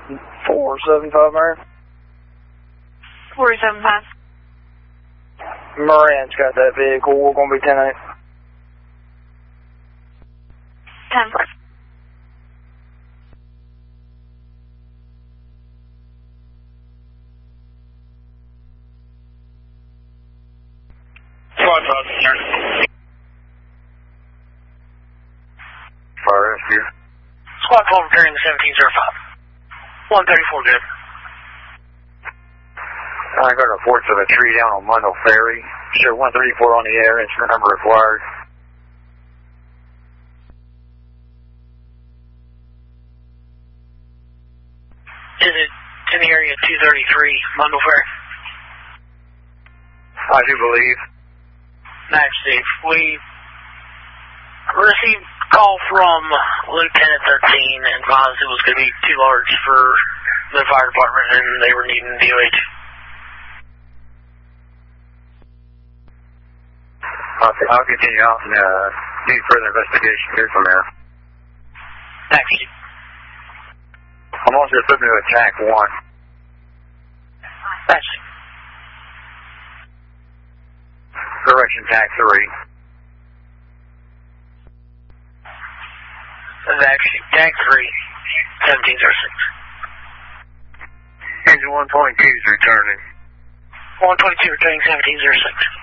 475 Marin. 475. Moran's got that vehicle. We're going to be 10-8. 10. Fire rescue. Squad 12 returning to 1705. 134 good. I got reports of a tree down on Mundell Ferry. Show 134 on the air, incident number required. Is it in the area 233, Mundell Ferry? I do believe. Max Steve, we received a call from Lieutenant 13 and advised it was going to be too large for the fire department and they were needing DOH. I'll continue on and do further investigation here from there. Thanks, Steve. I'm also flipping to attack 1. Thanks, Steve. Correction, TAC 3. That's actually TAC 3, 1706. Engine 122 is returning. 122 returning 1706.